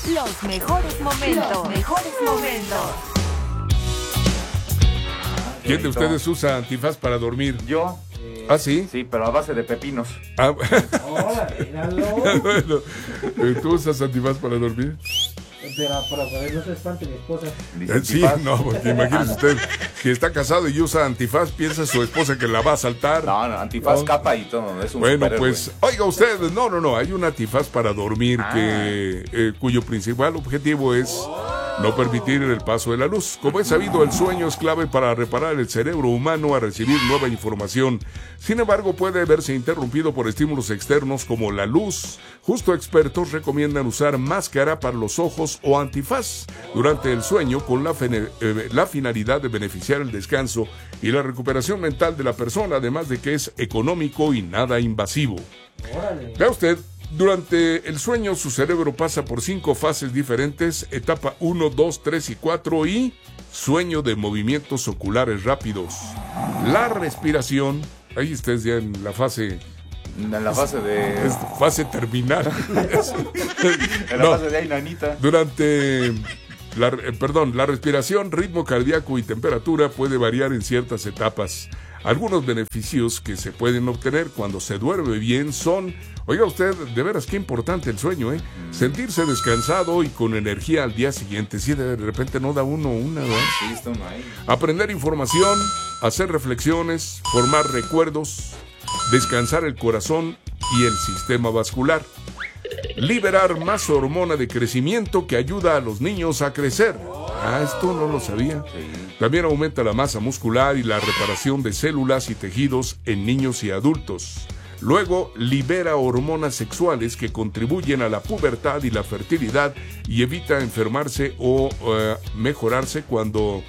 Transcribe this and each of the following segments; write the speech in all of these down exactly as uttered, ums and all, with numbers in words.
Los mejores momentos. Los mejores momentos. ¿Quién de ustedes usa antifaz para dormir? Yo. ¿Ah, sí? Sí, pero a base de pepinos. Ah, Ahora, míralo. bueno, ¿tú usas antifaz para dormir? Pero para saber, no se espante mi esposa. Eh, sí, no, porque imagínese usted, si está casado y usa antifaz, piensa su esposa que la va a asaltar. No, no, antifaz, No. capa y todo. Es un Bueno, superhéroe. pues, oiga usted, no, no, no, hay un antifaz para dormir Ah. que, eh, cuyo principal objetivo es no permitir el paso de la luz. Como es sabido, el sueño es clave para reparar el cerebro humano a recibir nueva información. Sin embargo, puede verse interrumpido por estímulos externos como la luz. Justo expertos recomiendan usar máscara para los ojos o antifaz durante el sueño con la, fene- eh, la finalidad de beneficiar el descanso y la recuperación mental de la persona, además de que es económico y nada invasivo. Órale. Vea usted, durante el sueño su cerebro pasa por cinco fases diferentes, etapa uno, dos, tres y cuatro y sueño de movimientos oculares rápidos. La respiración, ahí estés ya en la fase, En la fase de. es fase terminal. En la No. fase de Ainanita. Durante la, eh, perdón, la respiración, ritmo cardíaco y temperatura puede variar en ciertas etapas. Algunos beneficios que se pueden obtener cuando se duerme bien son, oiga usted, de veras qué importante el sueño, ¿eh? Sentirse descansado y con energía al día siguiente. Si de repente no da uno una, ¿verdad? Sí, está uno ahí. Aprender información, hacer reflexiones, formar recuerdos, descansar el corazón y el sistema vascular. Liberar más hormona de crecimiento que ayuda a los niños a crecer. Ah, esto no lo sabía. Sí. También aumenta la masa muscular y la reparación de células y tejidos en niños y adultos. Luego, libera hormonas sexuales que contribuyen a la pubertad y la fertilidad y evita enfermarse o eh, mejorarse cuando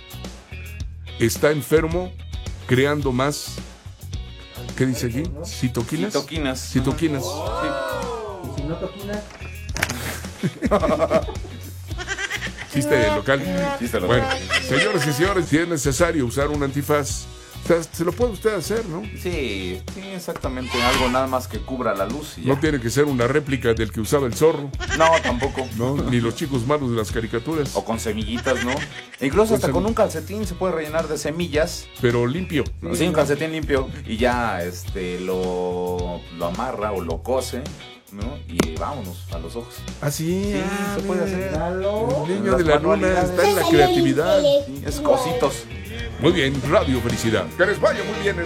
está enfermo, creando más, ¿qué dice aquí? ¿Citoquinas? Citoquinas. Citoquinas. Y si no toquina, Chiste local. Chiste local. Bueno, señores y señores, si es necesario usar un antifaz, o sea, se lo puede usted hacer, ¿no? Sí, sí, exactamente. Algo nada más que cubra la luz y ya. No tiene que ser una réplica del que usaba el zorro, No, tampoco. ¿no? Ni los chicos malos de las caricaturas. O con semillitas, ¿no? E incluso Con hasta semi- con un calcetín se puede rellenar de semillas. Pero limpio. Sí, un calcetín limpio. Y ya este lo, lo amarra o lo cose, ¿no? Y vámonos a los ojos. Ah, sí, Sí, ah, se puede mira. hacer. míralo. El niño Las de la luna manualidades. está en la creatividad. Sí, es cositos. Muy bien, Radio Felicidad. Que les vaya muy bien en